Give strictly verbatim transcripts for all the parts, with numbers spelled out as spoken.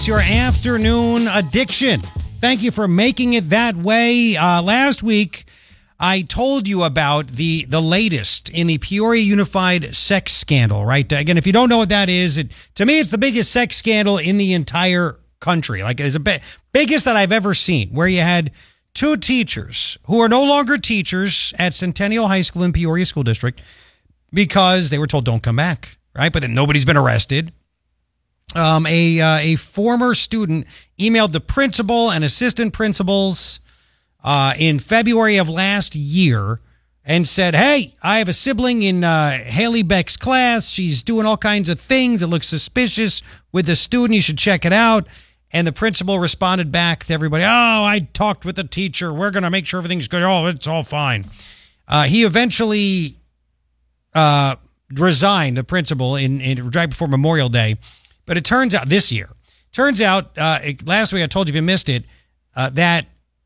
Your afternoon addiction. Thank you for making it that way. Uh, last week, I told you about the the latest in the Peoria Unified sex scandal, right? Again, if you don't know what that is, it, to me, it's the biggest sex scandal in the entire country. Like, it's the bi- biggest that I've ever seen, where you had two teachers who are no longer teachers at Centennial High School in Peoria School District because they were told don't come back, right? But then nobody's been arrested. Um, a uh, a former student emailed the principal and assistant principals uh, in February of last year and said, hey, I have a sibling in uh, Haley Beck's class. She's doing all kinds of things. It looks suspicious with the student. You should check it out. And the principal responded back to everybody, oh, I talked with the teacher. We're going to make sure everything's good. Oh, it's all fine. Uh, he eventually uh, resigned, the principal, in, in right before Memorial Day. But it turns out this year, turns out uh, last week I told you if you missed it, uh, that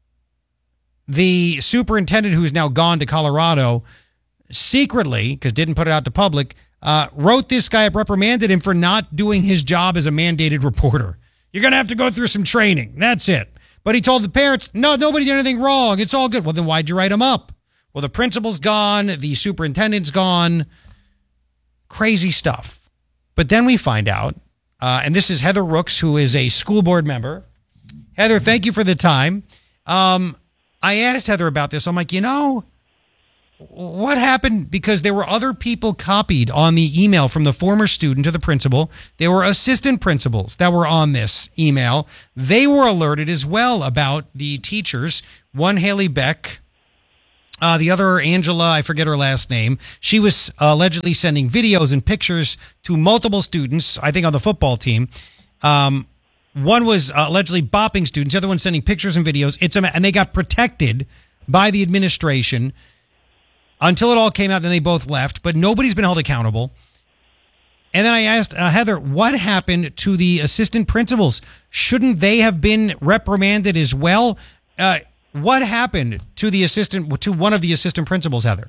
the superintendent who's now gone to Colorado secretly, because didn't put it out to public, uh, wrote this guy up, reprimanded him for not doing his job as a mandated reporter. You're going to have to go through some training. That's it. But he told the parents, no, nobody did anything wrong. It's all good. Well, then why'd you write him up? Well, the principal's gone. The superintendent's gone. Crazy stuff. But then we find out, Uh, and this is Heather Rooks, who is a school board member. Heather, thank you for the time. Um, I asked Heather about this. I'm like, you know, what happened? Because there were other people copied on the email from the former student to the principal. There were assistant principals that were on this email. They were alerted as well about the teachers. One, Haley Beck. Uh, the other, Angela, I forget her last name. She was allegedly sending videos and pictures to multiple students, I think on the football team. Um, one was uh, allegedly bopping students. The other one sending pictures and videos. It's a, and they got protected by the administration until it all came out. Then they both left, but nobody's been held accountable. And then I asked uh, Heather, what happened to the assistant principals? Shouldn't they have been reprimanded as well? Uh, What happened to the assistant, to one of the assistant principals, Heather?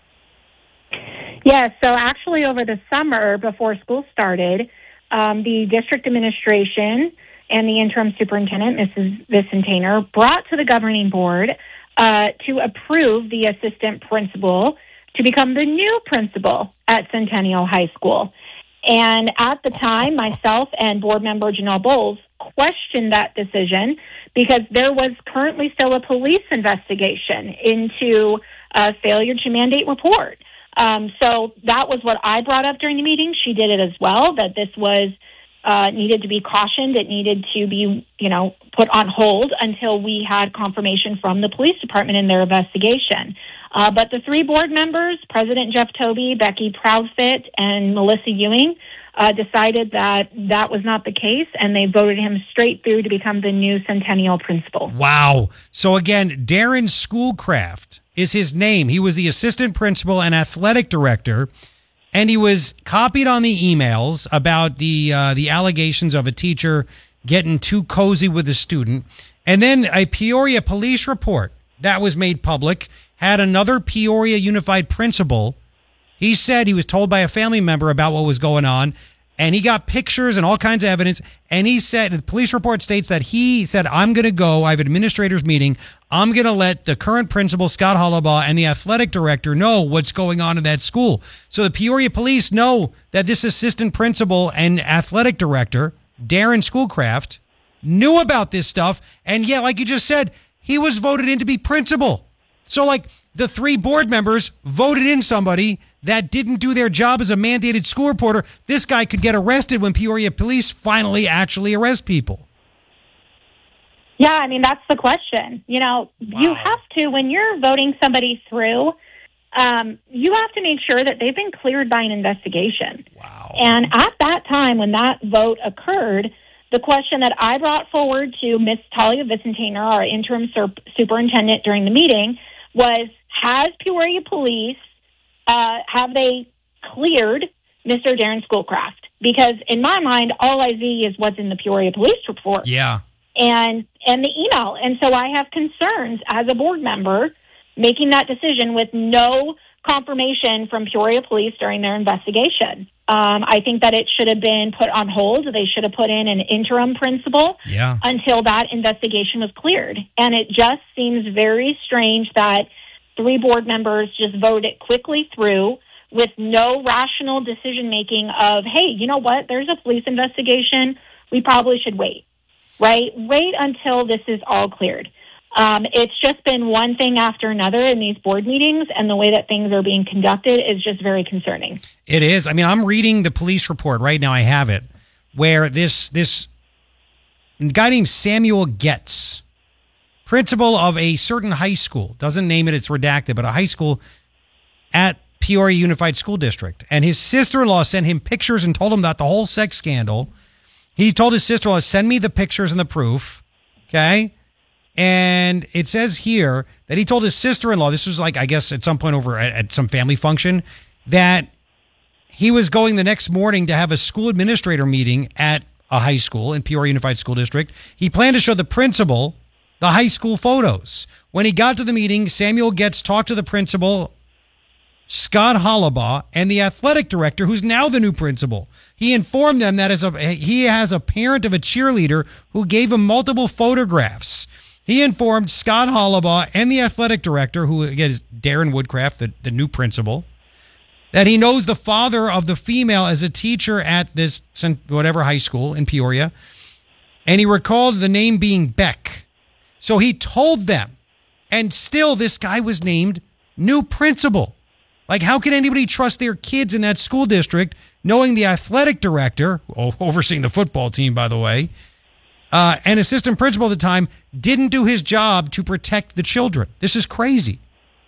Yes, so actually over the summer before school started, um, the district administration and the interim superintendent, Missus Vicentainer, brought to the governing board uh, to approve the assistant principal to become the new principal at Centennial High School. And at the time, myself and board member Janelle Bowles questioned that decision because there was currently still a police investigation into a failure to mandate report. Um, so that was what I brought up during the meeting. She did it as well, that this was uh, needed to be cautioned. It needed to be, you know, put on hold until we had confirmation from the police department in their investigation. Uh, but the three board members, President Jeff Toby, Becky Proudfit, and Melissa Ewing, uh, decided that that was not the case, and they voted him straight through to become the new Centennial principal. Wow. So again, Darren Schoolcraft is his name. He was the assistant principal and athletic director, and he was copied on the emails about the uh, the allegations of a teacher getting too cozy with a student. And then a Peoria police report that was made public had another Peoria Unified principal. He said he was told by a family member about what was going on, and he got pictures and all kinds of evidence. And he said, the police report states that he said, I'm going to go, I have an administrators meeting. I'm going to let the current principal, Scott Hollabaugh, and the athletic director know what's going on in that school. So the Peoria police know that this assistant principal and athletic director, Darren Schoolcraft, knew about this stuff. And yeah, like you just said, he was voted in to be principal. So like the three board members voted in somebody that didn't do their job as a mandated school reporter. This guy could get arrested when Peoria police finally actually arrest people. Yeah, I mean, that's the question. You know, Wow. you have to, when you're voting somebody through, um, you have to make sure that they've been cleared by an investigation. Wow. And at that time, when that vote occurred, the question that I brought forward to Miz Talia Vicentainer, our interim sur- superintendent during the meeting, was, has Peoria Police, uh, have they cleared Mister Darren Schoolcraft? Because in my mind, all I see is what's in the Peoria Police report. Yeah. And and the email. And so I have concerns as a board member making that decision with no confirmation from Peoria Police during their investigation. Um, I think that it should have been put on hold. They should have put in an interim principal yeah. until that investigation was cleared. And it just seems very strange that three board members just voted it quickly through with no rational decision-making of, hey, you know what, there's a police investigation. We probably should wait, right? Wait until this is all cleared. Um, it's just been one thing after another in these board meetings, and the way that things are being conducted is just very concerning. It is. I mean, I'm reading the police report right now. I have it, where this this guy named Samuel Getz, principal of a certain high school, doesn't name it, it's redacted, but a high school at Peoria Unified School District, and his sister-in-law sent him pictures and told him that the whole sex scandal. He told his sister-in-law, send me the pictures and the proof, okay? And it says here that he told his sister-in-law, this was like, I guess, at some point over at, at some family function, that he was going the next morning to have a school administrator meeting at a high school in Peoria Unified School District. He planned to show the principal the high school photos. When he got to the meeting, Samuel Getz talked to the principal, Scott Hollabaugh, and the athletic director, who's now the new principal. He informed them that as a, he has a parent of a cheerleader who gave him multiple photographs. He informed Scott Hollabaugh and the athletic director, who again is Darren Woodcraft, the, the new principal, that he knows the father of the female as a teacher at this whatever high school in Peoria, and he recalled the name being Beck. So he told them, and still this guy was named new principal. Like, how can anybody trust their kids in that school district, knowing the athletic director, overseeing the football team, by the way, Uh, and assistant principal at the time didn't do his job to protect the children? This is crazy.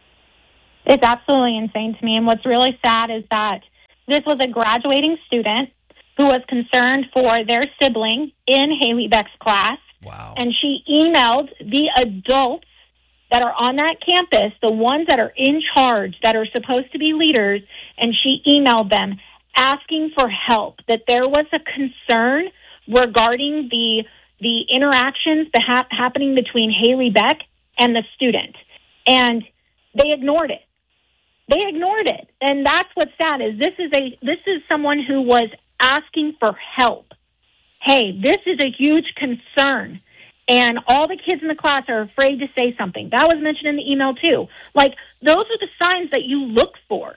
It's absolutely insane to me. And what's really sad is that this was a graduating student who was concerned for their sibling in Haley Beck's class. Wow. And she emailed the adults that are on that campus, the ones that are in charge, that are supposed to be leaders, and she emailed them asking for help, that there was a concern regarding the the interactions the ha- happening between Haley Beck and the student. And they ignored it. They ignored it. And that's what's sad is this is a this is someone who was asking for help. Hey, this is a huge concern. And all the kids in the class are afraid to say something. That was mentioned in the email too. Like, those are the signs that you look for.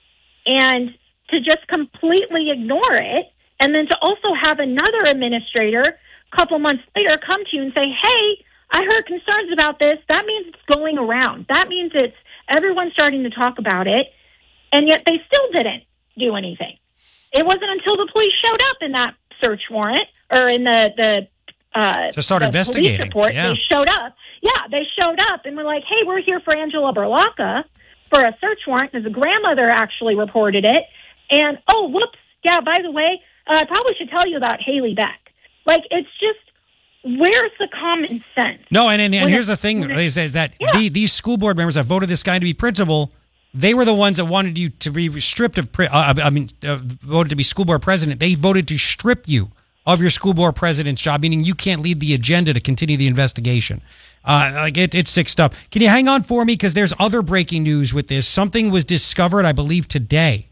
And to just completely ignore it, and then to also have another administrator a couple months later come to you and say, hey, I heard concerns about this. That means it's going around. That means it's everyone's starting to talk about it. And yet they still didn't do anything. It wasn't until the police showed up in that search warrant or in the, the, uh, to start the investigating. police report. Yeah. They showed up. Yeah, they showed up and were like, hey, we're here for Angela Berlocka for a search warrant. Because the grandmother actually reported it. And, oh, whoops. Yeah, by the way, uh, I probably should tell you about Haley Beck. Like, it's just, where's the common sense? No, and, and, and here's it, the thing, is, is that yeah. the, these school board members that voted this guy to be principal, they were the ones that wanted you to be stripped of, uh, I mean, uh, voted to be school board president. They voted to strip you of your school board president's job, meaning you can't lead the agenda to continue the investigation. Uh, like it, it's sick stuff. Can you hang on for me? Because there's other breaking news with this. Something was discovered, I believe, today.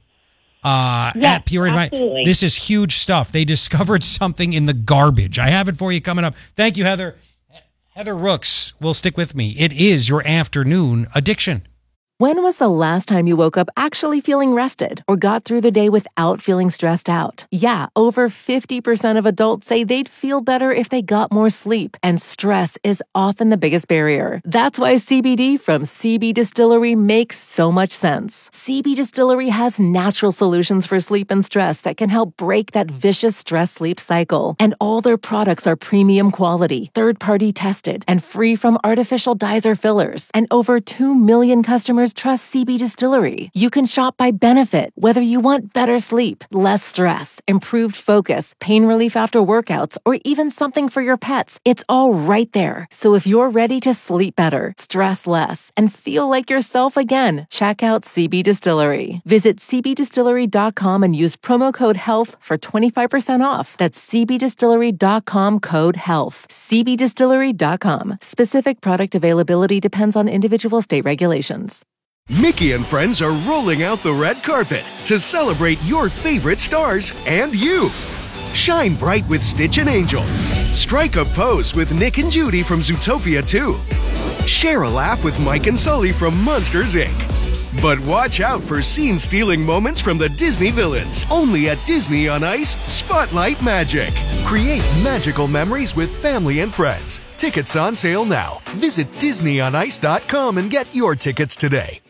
Uh, yes, at Peoria. absolutely. This is huge stuff. They discovered something in the garbage. I have it for you coming up. Thank you, Heather. Heather Rooks will stick with me. It is your afternoon addiction. When was the last time you woke up actually feeling rested or got through the day without feeling stressed out? Yeah, over fifty percent of adults say they'd feel better if they got more sleep, and stress is often the biggest barrier. That's why C B D from C B Distillery makes so much sense. C B Distillery has natural solutions for sleep and stress that can help break that vicious stress-sleep cycle. And all their products are premium quality, third-party tested, and free from artificial dyes or fillers. And over two million customers trust C B Distillery. You can shop by benefit, whether you want better sleep, less stress, improved focus, pain relief after workouts, or even something for your pets. It's all right there. So if you're ready to sleep better, stress less, and feel like yourself again, check out C B Distillery. Visit c b distillery dot com and use promo code HEALTH for twenty-five percent off. That's c b distillery dot com code HEALTH. c b distillery dot com. Specific product availability depends on individual state regulations. Mickey and friends are rolling out the red carpet to celebrate your favorite stars and you. Shine bright with Stitch and Angel. Strike a pose with Nick and Judy from Zootopia two. Share a laugh with Mike and Sully from Monsters, Incorporated. But watch out for scene-stealing moments from the Disney villains. Only at Disney on Ice Spotlight Magic. Create magical memories with family and friends. Tickets on sale now. Visit disney on ice dot com and get your tickets today.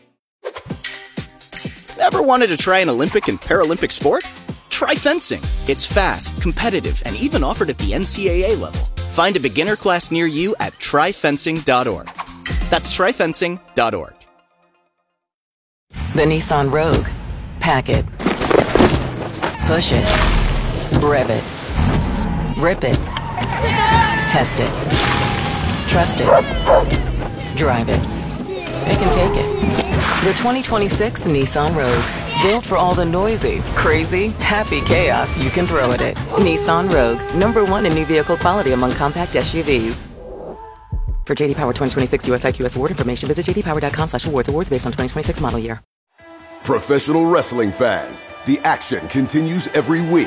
Ever wanted to try an Olympic and Paralympic sport? Try fencing. It's fast, competitive, and even offered at the N C double A level. Find a beginner class near you at try fencing dot org. That's try fencing dot org. The Nissan Rogue. Pack it. Push it. Rev it. Rip it. Test it. Trust it. Drive it. It can take it. The twenty twenty-six Nissan Rogue. Built for all the noisy, crazy, happy chaos you can throw at it. Nissan Rogue. Number one in new vehicle quality among compact S U Vs. For J D Power twenty twenty-six U S I Q S award information, visit j d power dot com slash awards. Awards based on twenty twenty-six model year. Professional wrestling fans, the action continues every week.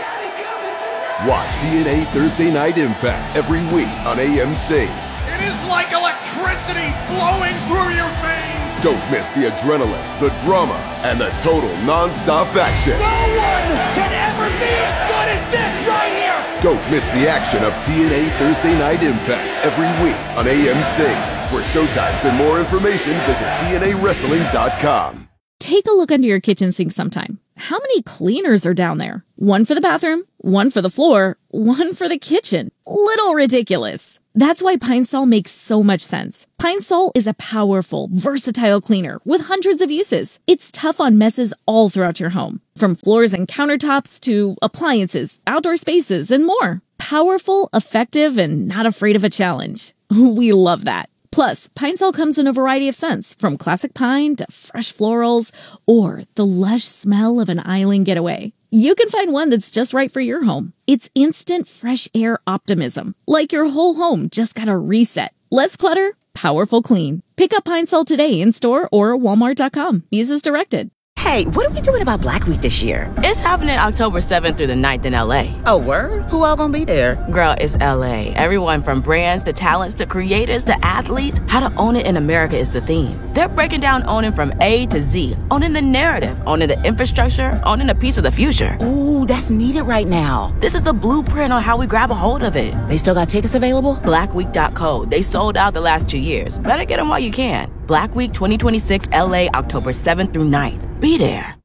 Watch T N A Thursday Night Impact every week on A M C. It is like electricity flowing through your veins. Don't miss the adrenaline, the drama, and the total non-stop action. No one can ever be as good as this right here. Don't miss the action of T N A Thursday Night Impact every week on A M C. For showtimes and more information, visit T N A wrestling dot com. Take a look under your kitchen sink sometime. How many cleaners are down there? One for the bathroom, one for the floor, one for the kitchen. Little ridiculous. That's why Pine Sol makes so much sense. Pine Sol is a powerful, versatile cleaner with hundreds of uses. It's tough on messes all throughout your home, from floors and countertops to appliances, outdoor spaces, and more. Powerful, effective, and not afraid of a challenge. We love that. Plus, Pine Sol comes in a variety of scents, from classic pine to fresh florals, or the lush smell of an island getaway. You can find one that's just right for your home. It's instant fresh air optimism, like your whole home just got a reset. Less clutter, powerful clean. Pick up Pine Sol today in store or walmart dot com. Use as directed. Hey, what are we doing about Black Week this year? It's happening October seventh through the ninth in L A. Oh, word? Who all gonna be there? Girl, it's L A. Everyone from brands to talents to creators to athletes. How to own it in America is the theme. They're breaking down owning from A to Z. Owning the narrative, owning the infrastructure, owning a piece of the future. Ooh, that's needed right now. This is the blueprint on how we grab a hold of it. They still got tickets available? black week dot co. They sold out the last two years. Better get them while you can. Black Week twenty twenty-six L A, October seventh through ninth. Be there.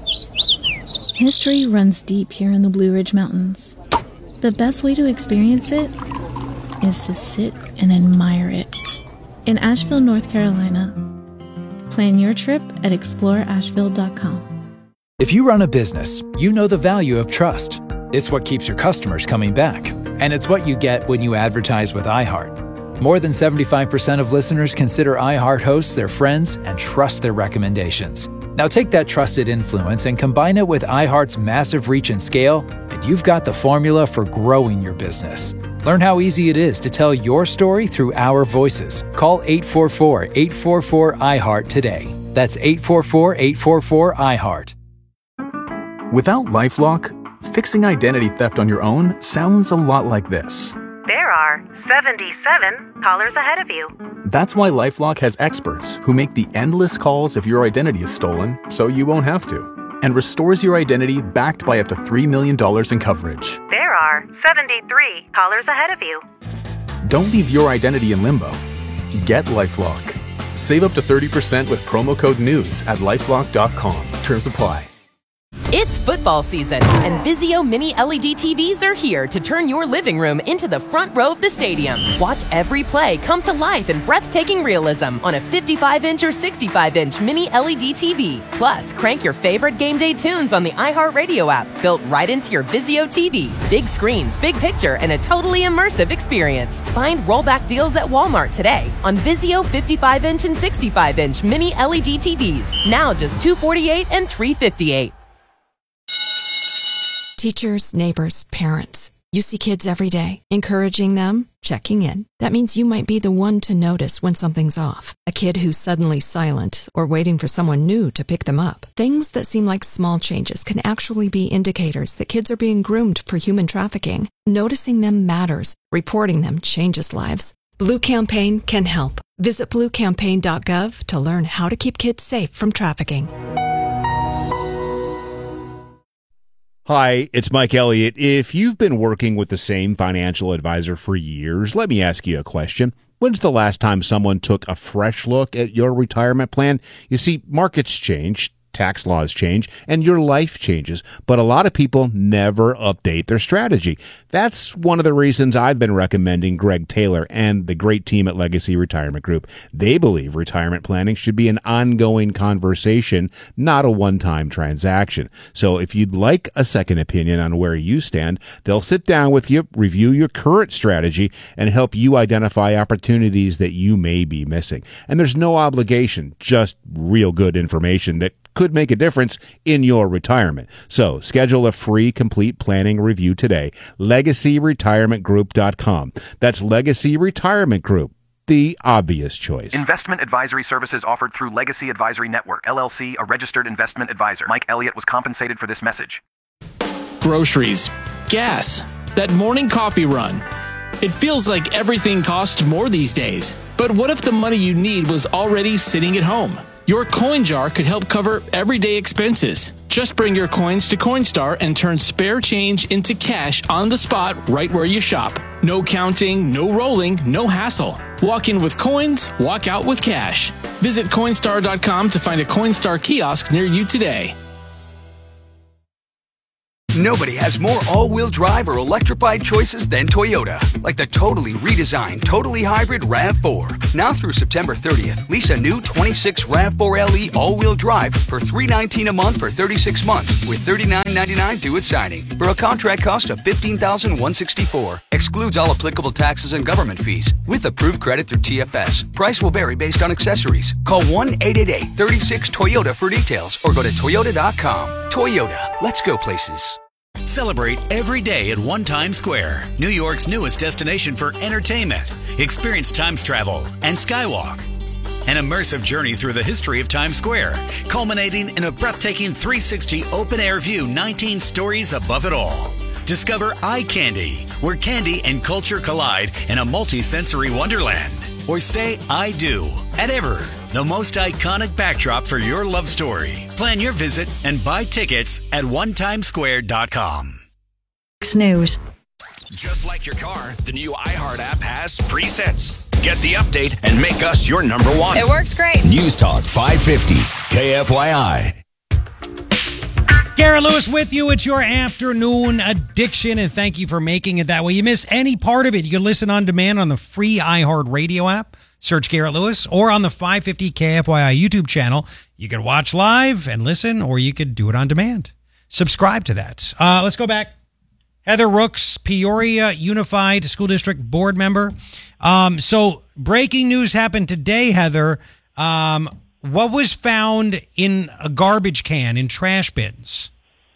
History runs deep here in the Blue Ridge Mountains. The best way to experience it is to sit and admire it. In Asheville, North Carolina. Plan your trip at explore asheville dot com. If you run a business, you know the value of trust. It's what keeps your customers coming back. And it's what you get when you advertise with iHeart. More than seventy-five percent of listeners consider iHeart hosts their friends and trust their recommendations. Now take that trusted influence and combine it with iHeart's massive reach and scale, and you've got the formula for growing your business. Learn how easy it is to tell your story through our voices. Call eight four four, eight four four, iHeart today. That's eight four four, eight four four, iHeart. Without LifeLock, fixing identity theft on your own sounds a lot like this. There are seventy-seven callers ahead of you. That's why LifeLock has experts who make the endless calls if your identity is stolen, so you won't have to, and restores your identity backed by up to three million dollars in coverage. There are seventy-three callers ahead of you. Don't leave your identity in limbo. Get LifeLock. Save up to thirty percent with promo code NEWS at lifelock dot com. Terms apply. It's football season, and Vizio Mini L E D T Vs are here to turn your living room into the front row of the stadium. Watch every play come to life in breathtaking realism on a fifty-five inch or sixty-five inch Mini L E D T V. Plus, crank your favorite game day tunes on the iHeartRadio app, built right into your Vizio T V. Big screens, big picture, and a totally immersive experience. Find rollback deals at Walmart today on Vizio fifty-five inch and sixty-five inch Mini L E D T Vs. Now just two hundred forty-eight dollars and three hundred fifty-eight dollars. Teachers, neighbors, parents. You see kids every day. Encouraging them, Checking in. That means you might be the one to notice when something's off. A kid who's suddenly silent or waiting for someone new to pick them up. Things that seem like small changes can actually be indicators that kids are being groomed for human trafficking. Noticing them matters. Reporting them changes lives. Blue Campaign can help. Visit blue campaign dot gov to learn how to keep kids safe from trafficking. Hi, it's Mike Elliott. If you've been working with the same financial advisor for years, let me ask you a question. When's the last time someone took a fresh look at your retirement plan? You see, markets change, tax laws change, and your life changes, but a lot of people never update their strategy. That's one of the reasons I've been recommending Greg Taylor and the great team at Legacy Retirement Group. They believe retirement planning should be an ongoing conversation, not a one-time transaction. So if you'd like a second opinion on where you stand, they'll sit down with you, review your current strategy, and help you identify opportunities that you may be missing. And there's no obligation, just real good information that could make a difference in your retirement. So schedule a free complete planning review today. legacy retirement group dot com. That's Legacy Retirement Group, the obvious choice. Investment advisory services offered through Legacy Advisory Network, L L C, a registered investment advisor. Mike Elliott was compensated for this message. Groceries, gas, that morning coffee run. It feels like everything costs more these days. But what if the money you need was already sitting at home? Your coin jar could help cover everyday expenses. Just bring your coins to Coinstar and turn spare change into cash on the spot right where you shop. No counting, no rolling, no hassle. Walk in with coins, walk out with cash. Visit Coinstar dot com to find a Coinstar kiosk near you today. Nobody has more all-wheel drive or electrified choices than Toyota. Like the totally redesigned, totally hybrid RAV four. Now through September thirtieth, lease a new twenty-six RAV four L E all-wheel drive for three hundred nineteen dollars a month for thirty-six months with thirty-nine ninety-nine due at signing for a contract cost of fifteen thousand one hundred sixty-four dollars. Excludes all applicable taxes and government fees with approved credit through T F S. Price will vary based on accessories. Call one eight eight eight, three six, Toyota for details or go to toyota dot com. Toyota, let's go places. Celebrate every day at One Times Square, New York's newest destination for entertainment. Experience Times Travel and Skywalk. An immersive journey through the history of Times Square, culminating in a breathtaking three sixty open-air view, nineteen stories above it all. Discover Eye Candy, where candy and culture collide in a multi-sensory wonderland. Or say I do at Ever, the most iconic backdrop for your love story. Plan your visit and buy tickets at one times square dot com. News. Just like your car, the new iHeart app has presets. Get the update and make us your number one. It works great. News Talk five fifty, K F Y I. Garrett Lewis with you. It's your afternoon addiction, and thank you for making it that way. You miss any part of it, you can listen on demand on the free iHeart Radio app. Search Garrett Lewis, or on the five fifty K F Y I YouTube channel. You can watch live and listen, or you could do it on demand. Subscribe to that. Uh, let's go back. Heather Rooks, Peoria Unified School District board member. Um, so breaking news happened today, Heather. Um, what was found in a garbage can in trash bins?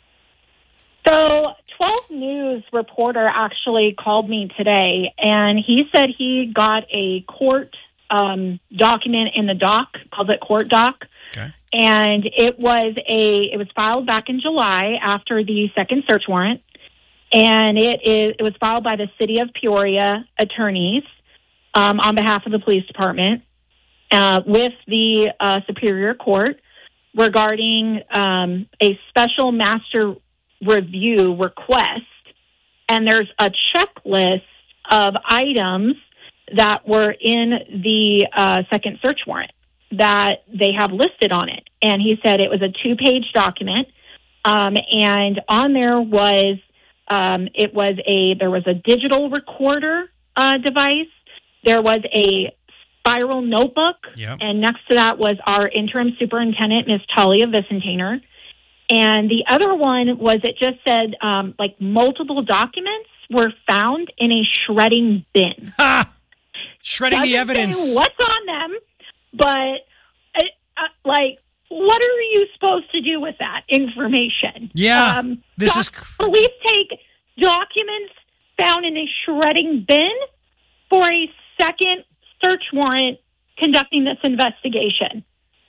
So twelve News reporter actually called me today, and he said he got a court um, document in the dock, calls it court doc. Okay. And it was a it was filed back in July after the second search warrant, and it is it was filed by the City of Peoria attorneys um, on behalf of the police department uh, with the uh, Superior Court regarding um, a special master review request, and there's a checklist of items that were in the uh, second search warrant that they have listed on it. And he said it was a two-page document, um, and on there was um, it was a there was a digital recorder uh, device, there was a spiral notebook, yep. and next to that was our interim superintendent, Miz Talia Vicentiner. And the other one was it just said um, like multiple documents were found in a shredding bin. Ha! Shredding Doesn't the evidence. say what's on them, but uh, uh, like, what are you supposed to do with that information? Yeah, um, this doc- is police take documents found in a shredding bin. for a second search warrant conducting this investigation.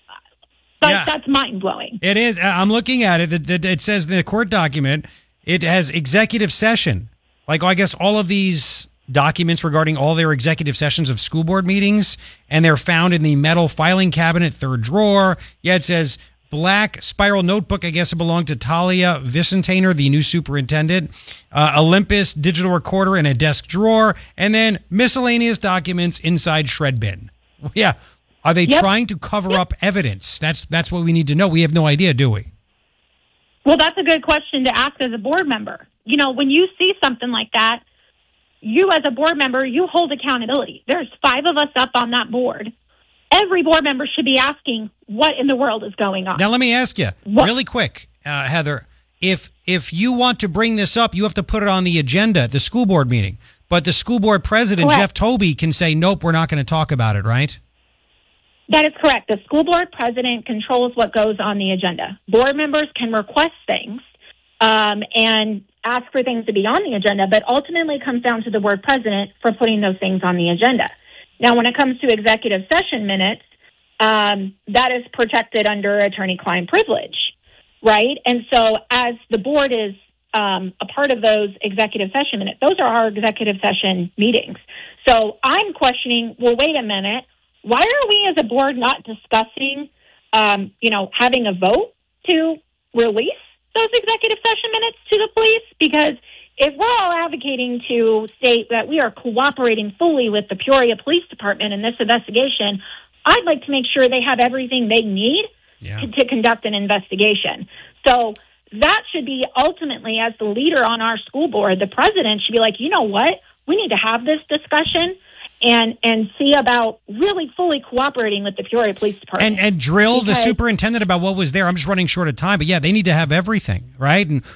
But Yeah. that's mind-blowing. It is. I'm looking at it. It, it. it says in the court document, it has executive session. Like, I guess all of these documents regarding all their executive sessions of school board meetings, and they're found in the metal filing cabinet, third drawer. Yeah, it says black spiral notebook. I guess it belonged to Talia Vicentainer, the new superintendent. Uh, Olympus digital recorder in a desk drawer, and then miscellaneous documents inside shred bin. Yeah. Are they Yep. trying to cover up evidence? That's that's what we need to know. We have no idea, do we? Well, that's a good question to ask as a board member. You know, when you see something like that, you as a board member, you hold accountability. There's five of us up on that board. Every board member should be asking, what in the world is going on? Now, let me ask you really quick, uh, Heather. If if you want to bring this up, you have to put it on the agenda at the school board meeting. But the school board president, Correct. Jeff Toby, can say, nope, we're not going to talk about it, right? That is correct. The school board president controls what goes on the agenda. Board members can request things um, and ask for things to be on the agenda, but ultimately it comes down to the board president for putting those things on the agenda. Now, when it comes to executive session minutes, um, that is protected under attorney-client privilege, right? And so as the board is um, a part of those executive session minutes, those are our executive session meetings. So I'm questioning, well, wait a minute. Why are we as a board not discussing, um, you know, having a vote to release those executive session minutes to the police? Because if we're all advocating to state that we are cooperating fully with the Peoria Police Department in this investigation, I'd like to make sure they have everything they need yeah. to, to conduct an investigation. So that should be ultimately, as the leader on our school board, the president should be like, you know what? We need to have this discussion and and see about really fully cooperating with the Peoria Police Department. And and drill Because- the superintendent about what was there. I'm just running short of time, but yeah, they need to have everything, right? And